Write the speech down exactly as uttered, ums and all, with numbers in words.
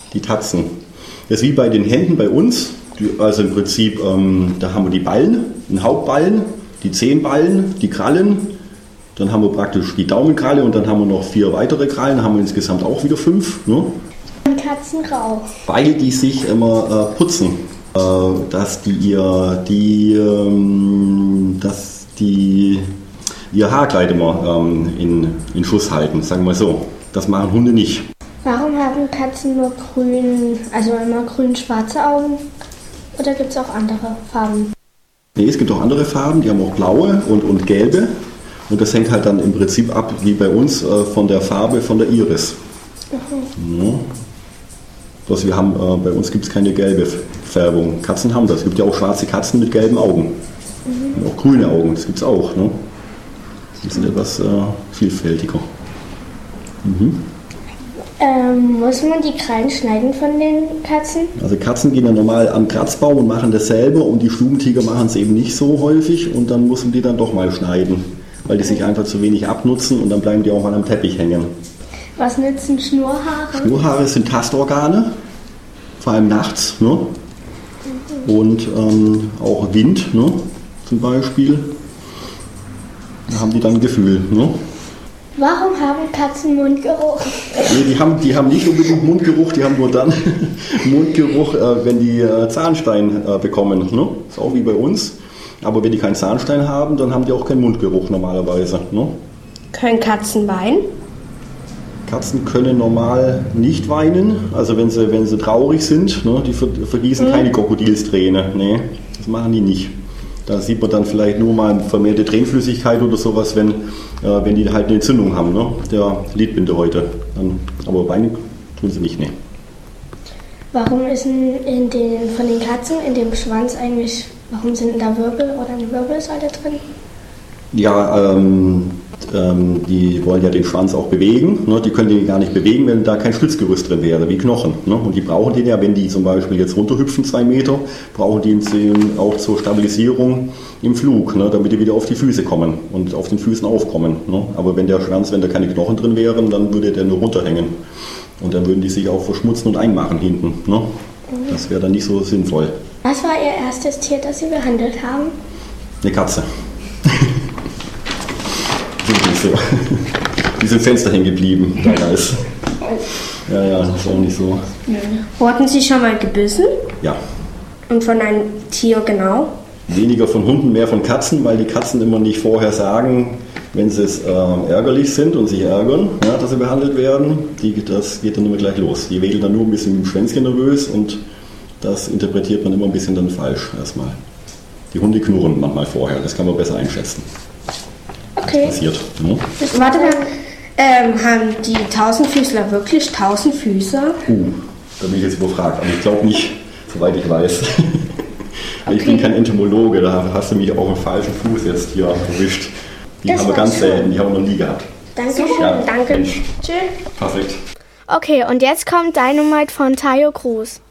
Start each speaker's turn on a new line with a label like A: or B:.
A: Die Tatzen. Das ist wie bei den Händen bei uns. Also im Prinzip, ähm, da haben wir die Ballen, den Hauptballen, die Zehenballen, die Krallen. Dann haben wir praktisch die Daumenkralle und dann haben wir noch vier weitere Krallen. Dann haben wir insgesamt auch wieder fünf. Ne?
B: Und Katzenrauch.
A: Weil die sich immer äh, putzen. Äh, dass die ihr, die, ähm, dass die ihr Haarkleid immer ähm, in, in Schuss halten, sagen wir so. Das machen Hunde nicht.
B: Warum haben Katzen nur grün, also immer grün-schwarze Augen? Oder gibt es auch andere Farben?
A: Nee, es gibt auch andere Farben, die haben auch blaue und, und gelbe. Und das hängt halt dann im Prinzip ab, wie bei uns, äh, von der Farbe von der Iris. Mhm. Ja. Also wir haben, äh, bei uns gibt es keine gelbe Färbung. Katzen haben das. Es gibt ja auch schwarze Katzen mit gelben Augen. Mhm. Und auch grüne Augen, das gibt es auch. Ne? Die sind etwas äh, vielfältiger. Mhm.
B: Ähm, muss man die Krallen schneiden von den Katzen?
A: Also Katzen gehen ja normal am Kratzbaum und machen das selber und die Stubentiger machen es eben nicht so häufig und dann muss man die dann doch mal schneiden, weil die sich einfach zu wenig abnutzen und dann bleiben die auch mal am Teppich hängen.
B: Was nützen Schnurhaare?
A: Schnurhaare sind Tastorgane, vor allem nachts, ne? Und ähm, auch Wind, ne? Zum Beispiel. Da haben die dann ein Gefühl. Ne?
B: Warum haben Katzen Mundgeruch?
A: Nee, die haben, die haben nicht unbedingt Mundgeruch, die haben nur dann Mundgeruch, äh, wenn die äh, Zahnstein äh, bekommen. Ne? Ist auch wie bei uns. Aber wenn die keinen Zahnstein haben, dann haben die auch keinen Mundgeruch normalerweise. Ne?
C: Können Katzen weinen?
A: Katzen können normal nicht weinen, also wenn sie, wenn sie traurig sind, ne, die ver vergießen mhm. keine Krokodilsträne, nee, das machen die nicht. Da sieht man dann vielleicht nur mal vermehrte Tränenflüssigkeit oder sowas, wenn, äh, wenn die halt eine Entzündung haben, ne, der Lidbindehäute. Dann, aber weinen tun sie nicht, nee.
B: Warum ist in, in den, von den Katzen in dem Schwanz eigentlich, warum sind da Wirbel oder eine Wirbelsäule drin?
A: Ja, ähm, ähm, die wollen ja den Schwanz auch bewegen. Ne? Die können den gar nicht bewegen, wenn da kein Stützgerüst drin wäre, wie Knochen. Ne? Und die brauchen den ja, wenn die zum Beispiel jetzt runterhüpfen, zwei Meter, brauchen die ihn auch zur Stabilisierung im Flug, ne? Damit die wieder auf die Füße kommen und auf den Füßen aufkommen. Ne? Aber wenn der Schwanz, wenn da keine Knochen drin wären, dann würde der nur runterhängen. Und dann würden die sich auch verschmutzen und einmachen hinten. Ne? Das wäre dann nicht so sinnvoll.
B: Was war Ihr erstes Tier, das Sie behandelt haben?
A: Eine Katze. So. Die sind Fenster hängen geblieben damals. Ja, ja, das ist auch nicht so.
C: Wurden Sie schon mal gebissen?
A: Ja.
C: Und von einem Tier genau?
A: Weniger von Hunden, mehr von Katzen, weil die Katzen immer nicht vorher sagen, wenn sie es äh, ärgerlich sind und sich ärgern, ja, dass sie behandelt werden. Die, das geht dann immer gleich los. Die wedeln dann nur ein bisschen mit dem Schwänzchen nervös und das interpretiert man immer ein bisschen dann falsch erstmal. Die Hunde knurren manchmal vorher, das kann man besser einschätzen.
B: Okay.
A: Passiert. Ne?
C: Warte mal, ähm, haben die Tausendfüßler wirklich tausend Füße?
A: Uh, da bin ich jetzt überfragt, aber ich glaube nicht, soweit ich weiß. Okay. Ich bin kein Entomologe, da hast du mich auch im falschen Fuß jetzt hier erwischt. Die das haben wir ganz selten, die haben wir noch nie gehabt.
B: Danke.
A: Ja,
C: danke.
B: Tschüss.
A: Perfekt.
B: Okay, und jetzt kommt Dynamite von Tayo Cruz.